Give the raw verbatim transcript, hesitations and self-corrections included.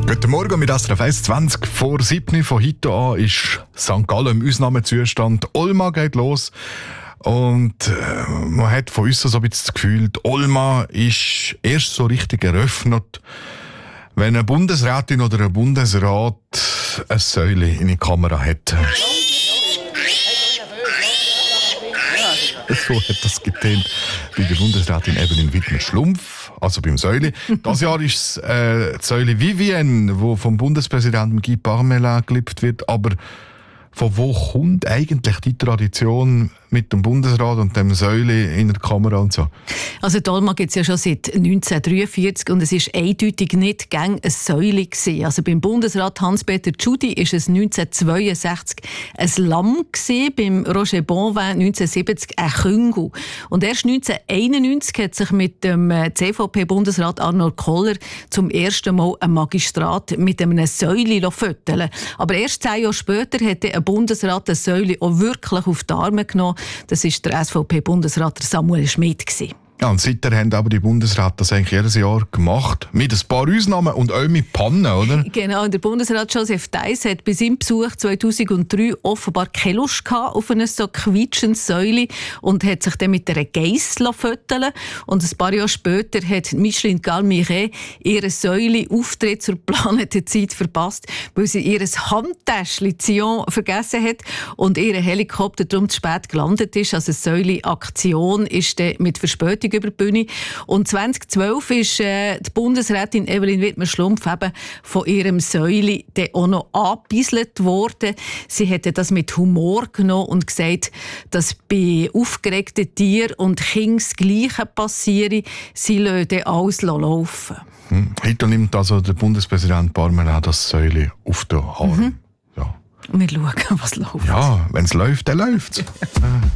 Guten Morgen mit S R F eins, zwanzig vor sieben. Von heute an ist Sankt Gallen im Ausnahmezustand. Olma geht los. Und äh, man hat von uns so ein bisschen das Gefühl, die Olma ist erst so richtig eröffnet, wenn eine Bundesrätin oder ein Bundesrat eine Säule in die Kamera hat. So hat das getönt bei der Bundesrätin Evelyn Wittmer-Schlumpf, also beim Säuli. Das Jahr ist es äh, die Säule Vivienne, die vom Bundespräsidenten Guy Parmelin geliebt wird. Aber von wo kommt eigentlich die Tradition mit dem Bundesrat und dem Säule in der Kamera und so? Also die Olma gibt es ja schon seit neunzehnhundertdreiundvierzig und es ist eindeutig nicht gäng eine Säule gewesen. Also beim Bundesrat Hans-Peter Tschudi ist es neunzehnhundertzweiundsechzig ein Lamm gewesen, beim Roger Bonvin neunzehnhundertsiebzig ein Küngel. Und erst neunzehnhunderteinundneunzig hat sich mit dem C V P-Bundesrat Arnold Koller zum ersten Mal ein Magistrat mit einem Säule föteln. Aber erst zehn Jahre später hat ein Bundesrat eine Säule auch wirklich auf die Arme genommen. Das war der S V P-Bundesrat Samuel Schmid. Ja, und seither haben aber die Bundesräte das eigentlich jedes Jahr gemacht. Mit ein paar Ausnahmen und auch mit Pannen, oder? Genau, und der Bundesrat Joseph Deiss hat bei seinem Besuch zweitausenddrei offenbar keine Lust gehabt auf eine so quietschende Säule und hat sich dann mit einer Geiss föteln. Und ein paar Jahre später hat Micheline Galmiret ihre Säule Auftritt zur geplanten Zeit verpasst, weil sie ihr Handtäschchen Zion vergessen hat und ihr Helikopter darum zu spät gelandet ist. Also eine Säule-Aktion ist dann mit Verspätung über die Bühne. Und zweitausendzwölf ist äh, die Bundesrätin Evelyn Wittmer-Schlumpf eben von ihrem Säuli auch noch angebieselt worden. Sie hätte das mit Humor genommen und gesagt, dass bei aufgeregten Tieren und Kindern das Gleiche passiere. Sie lassen alles laufen. Hm. Heute nimmt also der Bundespräsident Parmelin das Säuli auf den Arm. Mhm. Ja. Wir schauen, was läuft. Ja, wenn es läuft, dann läuft es.